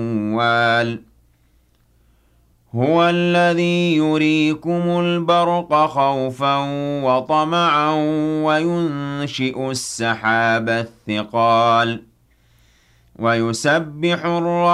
وال هو الذي يريكم البرق خوفا وطمعا وينشئ السحاب الثقال ويسبح الرعد